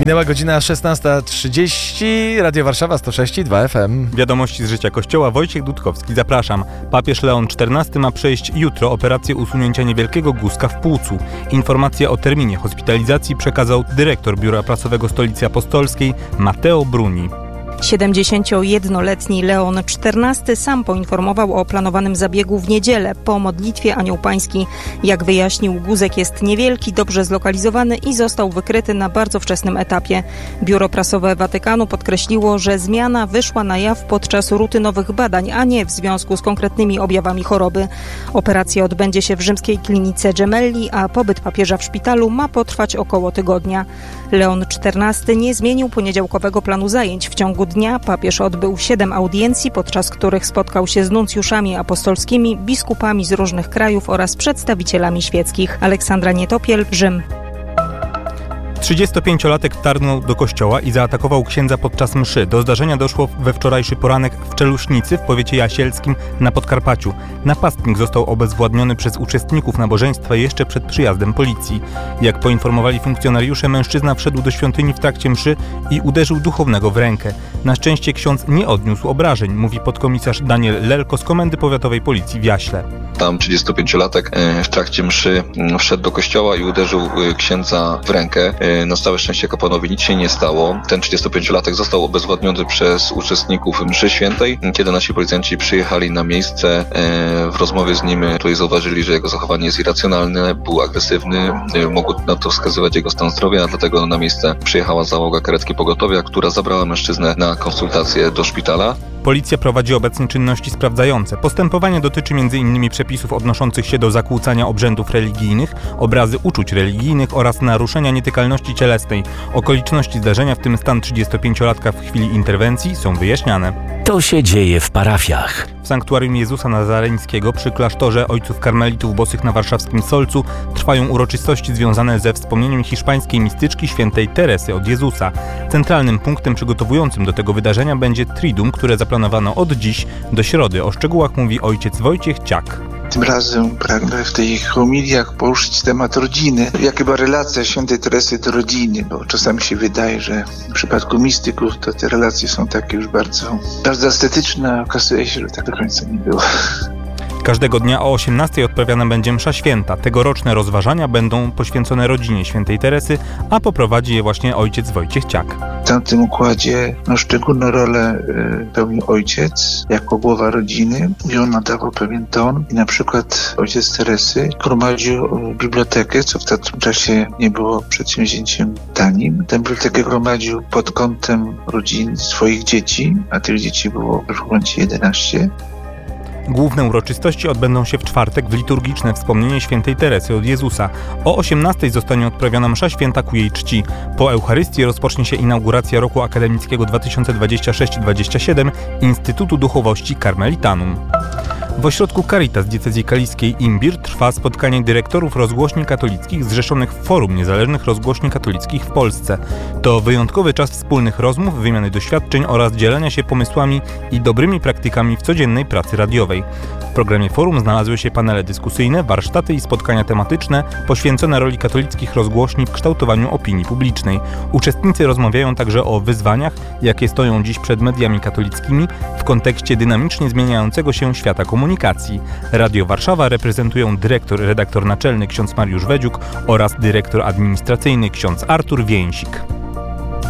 Minęła godzina 16:30, Radio Warszawa 106,2 FM. Wiadomości z życia Kościoła, Wojciech Dudkowski, zapraszam. Papież Leon XIV ma przejść jutro operację usunięcia niewielkiego guzka w płucu. Informację o terminie hospitalizacji przekazał dyrektor Biura Prasowego Stolicy Apostolskiej Matteo Bruni. 71-letni Leon XIV sam poinformował o planowanym zabiegu w niedzielę po modlitwie Anioł Pański. Jak wyjaśnił, guzek jest niewielki, dobrze zlokalizowany i został wykryty na bardzo wczesnym etapie. Biuro Prasowe Watykanu podkreśliło, że zmiana wyszła na jaw podczas rutynowych badań, a nie w związku z konkretnymi objawami choroby. Operacja odbędzie się w rzymskiej klinice Gemelli, a pobyt papieża w szpitalu ma potrwać około tygodnia. Leon XIV nie zmienił poniedziałkowego planu zajęć. W ciągu dnia papież odbył 7 audiencji, podczas których spotkał się z nuncjuszami apostolskimi, biskupami z różnych krajów oraz przedstawicielami świeckich. Aleksandra Nietopiel, Rzym. 35-latek wtargnął do kościoła i zaatakował księdza podczas mszy. Do zdarzenia doszło we wczorajszy poranek w Czeluśnicy w powiecie jasielskim na Podkarpaciu. Napastnik został obezwładniony przez uczestników nabożeństwa jeszcze przed przyjazdem policji. Jak poinformowali funkcjonariusze, mężczyzna wszedł do świątyni w trakcie mszy i uderzył duchownego w rękę. Na szczęście ksiądz nie odniósł obrażeń, mówi podkomisarz Daniel Lelko z Komendy Powiatowej Policji w Jaśle. Tam 35-latek w trakcie mszy wszedł do kościoła i uderzył księdza w rękę. Na całe szczęście kapłanowi nic się nie stało. Ten 35-latek został obezwładniony przez uczestników mszy świętej. Kiedy nasi policjanci przyjechali na miejsce, w rozmowie z nim tutaj zauważyli, że jego zachowanie jest irracjonalne, był agresywny, mogło na to wskazywać jego stan zdrowia, dlatego na miejsce przyjechała załoga karetki pogotowia, która zabrała mężczyznę na konsultację do szpitala. Policja prowadzi obecnie czynności sprawdzające. Postępowanie dotyczy m.in. przepisów odnoszących się do zakłócania obrzędów religijnych, obrazy uczuć religijnych oraz naruszenia nietykalności cielesnej. Okoliczności zdarzenia, w tym stan 35-latka w chwili interwencji, są wyjaśniane. To się dzieje w parafiach. W sanktuarium Jezusa Nazareńskiego przy klasztorze Ojców Karmelitów Bosych na warszawskim Solcu trwają uroczystości związane ze wspomnieniem hiszpańskiej mistyczki świętej Teresy od Jezusa. Centralnym punktem przygotowującym do tego wydarzenia będzie Triduum, które zaplanowano od dziś do środy. O szczegółach mówi ojciec Wojciech Ciak. Tym razem pragnę w tych homiliach poruszyć temat rodziny. Jaka była relacja świętej Teresy do rodziny, bo czasami się wydaje, że w przypadku mistyków to te relacje są takie już bardzo estetyczne, a okazuje się, że tak do końca nie było. Każdego dnia o 18:00 odprawiana będzie msza święta. Tegoroczne rozważania będą poświęcone rodzinie świętej Teresy, a poprowadzi je właśnie ojciec Wojciech Ciak. W tamtym układzie szczególną rolę pełnił ojciec jako głowa rodziny i on nadawał pewien ton. I na przykład ojciec Teresy gromadził bibliotekę, co w tamtym czasie nie było przedsięwzięciem tanim. Tę bibliotekę gromadził pod kątem rodzin swoich dzieci, a tych dzieci było w momencie 11. Główne uroczystości odbędą się w czwartek w liturgiczne wspomnienie świętej Teresy od Jezusa. O 18:00 zostanie odprawiona msza święta ku jej czci. Po Eucharystii rozpocznie się inauguracja roku akademickiego 2026-27 Instytutu Duchowości Karmelitanum. W ośrodku Caritas diecezji kaliskiej Imbir trwa spotkanie dyrektorów rozgłośni katolickich zrzeszonych w Forum Niezależnych Rozgłośni Katolickich w Polsce. To wyjątkowy czas wspólnych rozmów, wymiany doświadczeń oraz dzielenia się pomysłami i dobrymi praktykami w codziennej pracy radiowej. W programie forum znalazły się panele dyskusyjne, warsztaty i spotkania tematyczne poświęcone roli katolickich rozgłośni w kształtowaniu opinii publicznej. Uczestnicy rozmawiają także o wyzwaniach, jakie stoją dziś przed mediami katolickimi w kontekście dynamicznie zmieniającego się świata komunikacji. Radio Warszawa reprezentują redaktor naczelny ksiądz Mariusz Wedziuk oraz dyrektor administracyjny ksiądz Artur Więsik.